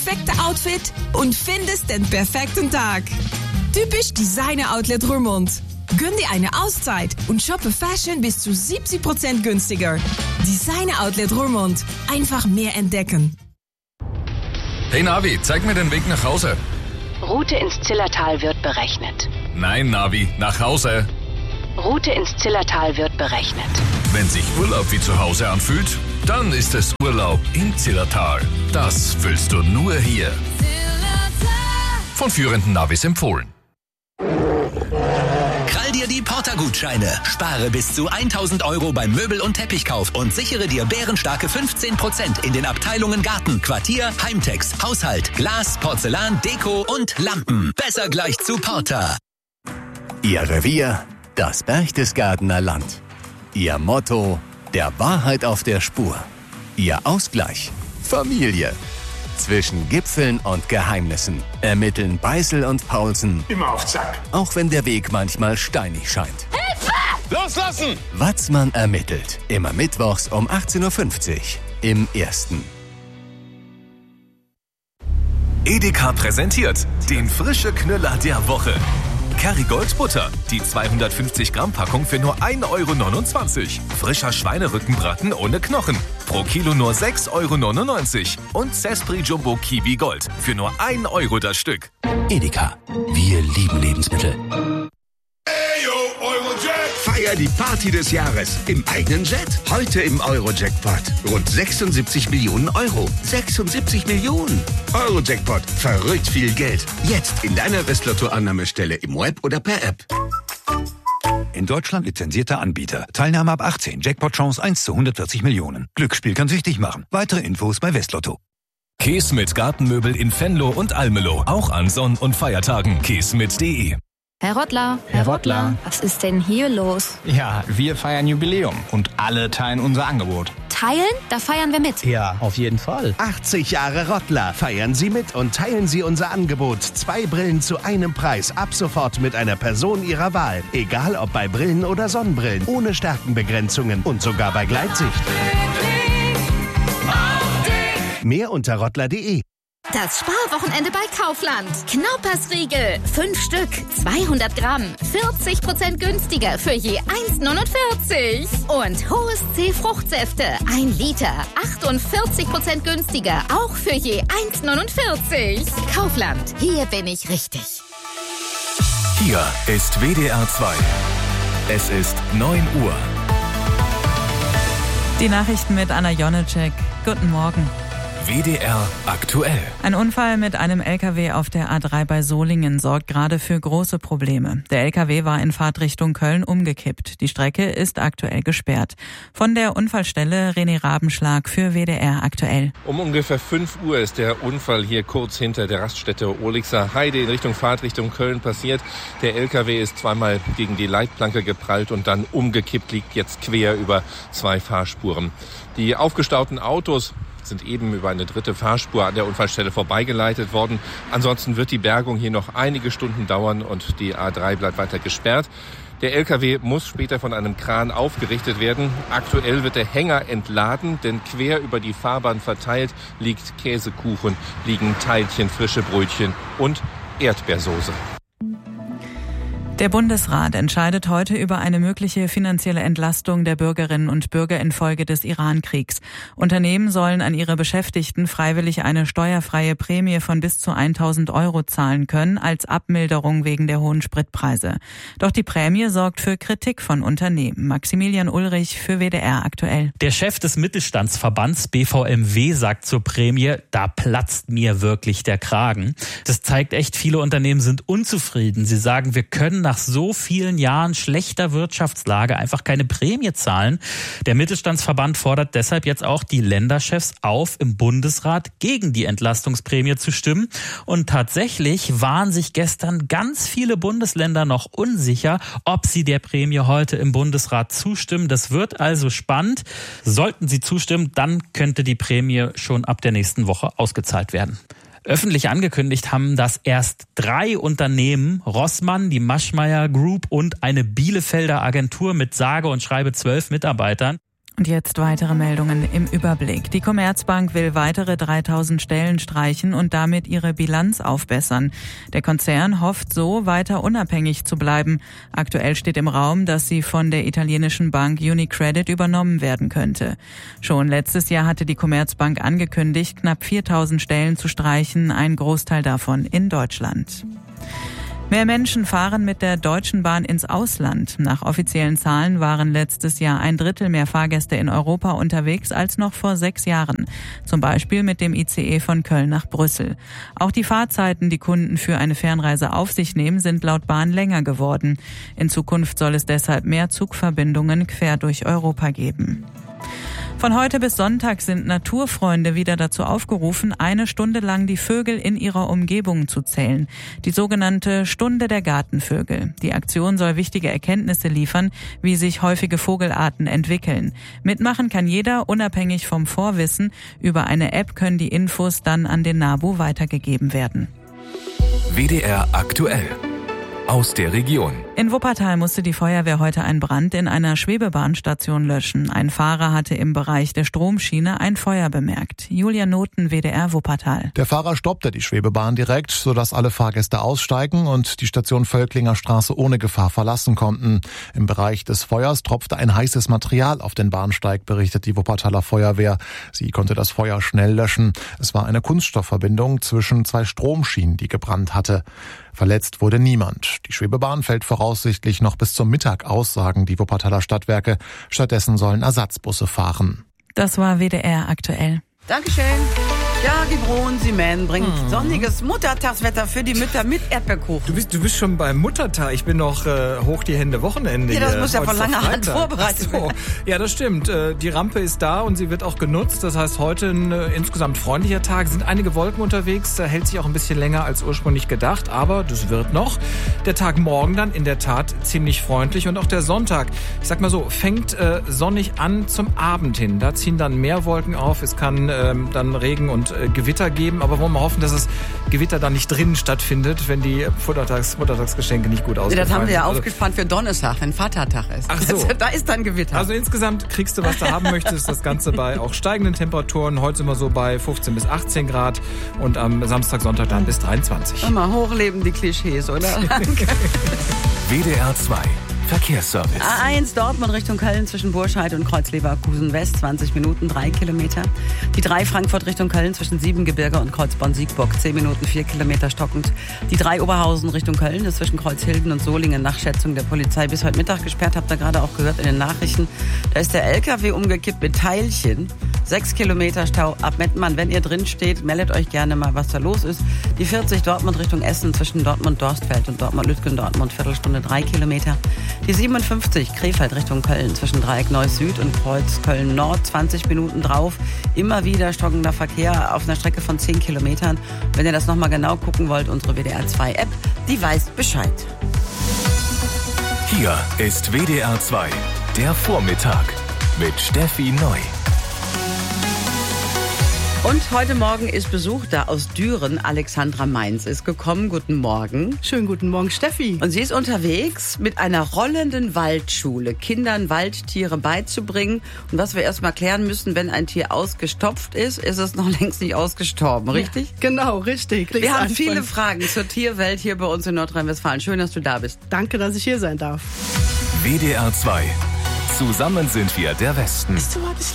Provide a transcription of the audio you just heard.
perfekte Outfit und findest den perfekten Tag. Typisch Designer Outlet Roermond. Gönn dir eine Auszeit und shoppe Fashion bis zu 70% günstiger. Designer Outlet Roermond. Einfach mehr entdecken. Hey Navi, zeig mir den Weg nach Hause. Route ins Zillertal wird berechnet. Nein, Navi, nach Hause. Route ins Zillertal wird berechnet. Wenn sich Urlaub wie zu Hause anfühlt, dann ist es Urlaub im Zillertal. Das fühlst du nur hier. Von führenden Navis empfohlen. Krall dir die Porter-Gutscheine. Spare bis zu 1.000 € beim Möbel- und Teppichkauf und sichere dir bärenstarke 15% in den Abteilungen Garten, Quartier, Heimtex, Haushalt, Glas, Porzellan, Deko und Lampen. Besser gleich zu Porter. Ihr Revier, das Berchtesgadener Land. Ihr Motto, der Wahrheit auf der Spur. Ihr Ausgleich, Familie. Zwischen Gipfeln und Geheimnissen ermitteln Beißel und Paulsen. Immer auf Zack. Auch wenn der Weg manchmal steinig scheint. Hilfe! Loslassen! Watzmann ermittelt. Immer mittwochs um 18.50 Uhr im Ersten. Edeka präsentiert den frische Knüller der Woche. Kerrygold Butter, die 250 Gramm Packung für nur 1,29 €. Frischer Schweinerückenbraten ohne Knochen, pro Kilo nur 6,99 € und Sespri Jumbo Kiwi Gold für nur 1 € das Stück. Edeka. Wir lieben Lebensmittel. Feier die Party des Jahres im eigenen Jet. Heute im Euro-Jackpot. Rund 76 Millionen Euro. 76 Millionen. Euro-Jackpot. Verrückt viel Geld. Jetzt in deiner Westlotto-Annahmestelle im Web oder per App. In Deutschland lizenzierter Anbieter. Teilnahme ab 18. Jackpot-Chance 1 zu 140 Millionen. Glücksspiel kann süchtig machen. Weitere Infos bei Westlotto. Käse mit Gartenmöbel in Venlo und Almelo. Auch an Sonn- und Feiertagen. käsmit.de. Herr Rottler. Herr Rottler. Was ist denn hier los? Ja, wir feiern Jubiläum und alle teilen unser Angebot. Teilen? Da feiern wir mit. Ja, auf jeden Fall. 80 Jahre Rottler. Feiern Sie mit und teilen Sie unser Angebot. 2 Brillen zu einem Preis. Ab sofort mit einer Person Ihrer Wahl. Egal ob bei Brillen oder Sonnenbrillen. Ohne Stärkenbegrenzungen und sogar bei Gleitsicht. Mehr unter rottler.de. Das Sparwochenende bei Kaufland. Knaupersriegel. 5 Stück, 200 Gramm. 40% günstiger für je 1,49. Und Hohes C Fruchtsäfte. 1 Liter. 48% günstiger. Auch für je 1,49. Kaufland. Hier bin ich richtig. Hier ist WDR 2. Es ist 9 Uhr. Die Nachrichten mit Anna Jonecek. Guten Morgen. WDR aktuell. Ein Unfall mit einem LKW auf der A3 bei Solingen sorgt gerade für große Probleme. Der LKW war in Fahrtrichtung Köln umgekippt. Die Strecke ist aktuell gesperrt. Von der Unfallstelle René Rabenschlag für WDR aktuell. Um ungefähr 5 Uhr ist der Unfall hier kurz hinter der Raststätte Ohlixer Heide in Richtung Fahrtrichtung Köln passiert. Der LKW ist zweimal gegen die Leitplanke geprallt und dann umgekippt, liegt jetzt quer über 2 Fahrspuren. Die aufgestauten Autos sind eben über eine dritte Fahrspur an der Unfallstelle vorbeigeleitet worden. Ansonsten wird die Bergung hier noch einige Stunden dauern und die A3 bleibt weiter gesperrt. Der LKW muss später von einem Kran aufgerichtet werden. Aktuell wird der Hänger entladen, denn quer über die Fahrbahn verteilt liegt Käsekuchen, liegen Teilchen, frische Brötchen und Erdbeersoße. Der Bundesrat entscheidet heute über eine mögliche finanzielle Entlastung der Bürgerinnen und Bürger infolge des Iran-Kriegs. Unternehmen sollen an ihre Beschäftigten freiwillig eine steuerfreie Prämie von bis zu 1.000 € zahlen können, als Abmilderung wegen der hohen Spritpreise. Doch die Prämie sorgt für Kritik von Unternehmen. Maximilian Ulrich für WDR aktuell. Der Chef des Mittelstandsverbands BVMW sagt zur Prämie, da platzt mir wirklich der Kragen. Das zeigt echt, viele Unternehmen sind unzufrieden. Sie sagen, wir können nach so vielen Jahren schlechter Wirtschaftslage einfach keine Prämie zahlen. Der Mittelstandsverband fordert deshalb jetzt auch die Länderchefs auf, im Bundesrat gegen die Entlastungsprämie zu stimmen. Und tatsächlich waren sich gestern ganz viele Bundesländer noch unsicher, ob sie der Prämie heute im Bundesrat zustimmen. Das wird also spannend. Sollten sie zustimmen, dann könnte die Prämie schon ab der nächsten Woche ausgezahlt werden. Öffentlich angekündigt haben das erst 3 Unternehmen, Rossmann, die Maschmeyer Group und eine Bielefelder Agentur mit sage und schreibe 12 Mitarbeitern. Und jetzt weitere Meldungen im Überblick. Die Commerzbank will weitere 3000 Stellen streichen und damit ihre Bilanz aufbessern. Der Konzern hofft so, weiter unabhängig zu bleiben. Aktuell steht im Raum, dass sie von der italienischen Bank UniCredit übernommen werden könnte. Schon letztes Jahr hatte die Commerzbank angekündigt, knapp 4000 Stellen zu streichen, ein Großteil davon in Deutschland. Mehr Menschen fahren mit der Deutschen Bahn ins Ausland. Nach offiziellen Zahlen waren letztes Jahr 1/3 mehr Fahrgäste in Europa unterwegs als noch vor 6 Jahren. Zum Beispiel mit dem ICE von Köln nach Brüssel. Auch die Fahrzeiten, die Kunden für eine Fernreise auf sich nehmen, sind laut Bahn länger geworden. In Zukunft soll es deshalb mehr Zugverbindungen quer durch Europa geben. Von heute bis Sonntag sind Naturfreunde wieder dazu aufgerufen, 1 Stunde lang die Vögel in ihrer Umgebung zu zählen. Die sogenannte Stunde der Gartenvögel. Die Aktion soll wichtige Erkenntnisse liefern, wie sich häufige Vogelarten entwickeln. Mitmachen kann jeder, unabhängig vom Vorwissen. Über eine App können die Infos dann an den NABU weitergegeben werden. WDR aktuell. Aus der Region. In Wuppertal musste die Feuerwehr heute einen Brand in einer Schwebebahnstation löschen. Ein Fahrer hatte im Bereich der Stromschiene ein Feuer bemerkt. Julia Noten, WDR Wuppertal. Der Fahrer stoppte die Schwebebahn direkt, sodass alle Fahrgäste aussteigen und die Station Völklinger Straße ohne Gefahr verlassen konnten. Im Bereich des Feuers tropfte ein heißes Material auf den Bahnsteig, berichtet die Wuppertaler Feuerwehr. Sie konnte das Feuer schnell löschen. Es war eine Kunststoffverbindung zwischen 2 Stromschienen, die gebrannt hatte. Verletzt wurde niemand. Die Schwebebahn fällt voraussichtlich noch bis zum Mittag aus, sagen die Wuppertaler Stadtwerke. Stattdessen sollen Ersatzbusse fahren. Das war WDR aktuell. Dankeschön. Ja, die Brohn-Siemens bringt sonniges Muttertagswetter für die Mütter mit Erdbeerkuchen. Du bist schon beim Muttertag. Ich bin noch hoch die Hände Wochenende. Ja, das hier. muss ja Heute von langer Hand vorbereitet werden. Ja, das stimmt. Die Rampe ist da und sie wird auch genutzt. Das heißt, heute ein insgesamt freundlicher Tag. Sind einige Wolken unterwegs. Da hält sich auch ein bisschen länger als ursprünglich gedacht. Aber das wird noch. Der Tag morgen dann in der Tat ziemlich freundlich. Und auch der Sonntag, ich sag mal so, fängt sonnig an zum Abend hin. Da ziehen dann mehr Wolken auf. Es kann dann Regen und Gewitter geben, aber wollen wir hoffen, dass das Gewitter dann nicht drinnen stattfindet, wenn die Muttertagsgeschenke nicht gut ausgefallen sind. Das haben wir ja aufgespannt für Donnerstag, wenn Vatertag ist. Ach so. Da ist dann Gewitter. Also insgesamt kriegst du, was du haben möchtest. Das Ganze bei auch steigenden Temperaturen. Heute sind wir so bei 15 bis 18 Grad und am Samstag, Sonntag dann bis 23. Immer hochleben die Klischees, oder? WDR 2. Verkehrsservice. A1 Dortmund Richtung Köln zwischen Burscheid und Kreuz-Leverkusen West, 20 Minuten, 3 Kilometer. Die 3 Frankfurt Richtung Köln zwischen Siebengebirge und Kreuzborn-Siegburg, 10 Minuten, 4 Kilometer stockend. Die 3 Oberhausen Richtung Köln ist zwischen Kreuzhilden und Solingen nach Schätzung der Polizei bis heute Mittag gesperrt. Habt ihr gerade auch gehört in den Nachrichten. Da ist der LKW umgekippt mit Teilchen. 6 Kilometer Stau ab Mettmann. Wenn ihr drin steht, meldet euch gerne mal, was da los ist. Die 40 Dortmund Richtung Essen zwischen Dortmund-Dorstfeld und Dortmund-Lütgendortmund, Viertelstunde, 3 Kilometer. Die 57 Krefeld Richtung Köln zwischen Dreieck Neuss Süd und Kreuz Köln Nord, 20 Minuten drauf. Immer wieder stockender Verkehr auf einer Strecke von 10 Kilometern. Wenn ihr das nochmal genau gucken wollt, unsere WDR 2 App, die weiß Bescheid. Hier ist WDR 2, der Vormittag mit Steffi Neu. Und heute Morgen ist Besuch da aus Düren. Alexandra Mainz ist gekommen. Guten Morgen. Schönen guten Morgen, Steffi. Und sie ist unterwegs mit einer rollenden Waldschule, Kindern Waldtiere beizubringen. Und was wir erstmal klären müssen, wenn ein Tier ausgestopft ist, ist es noch längst nicht ausgestorben, richtig? Ja, genau, richtig. Wir haben viele Fragen zur Tierwelt hier bei uns in Nordrhein-Westfalen. Schön, dass du da bist. Danke, dass ich hier sein darf. WDR 2. Zusammen sind wir der Westen. Weißt du, was ich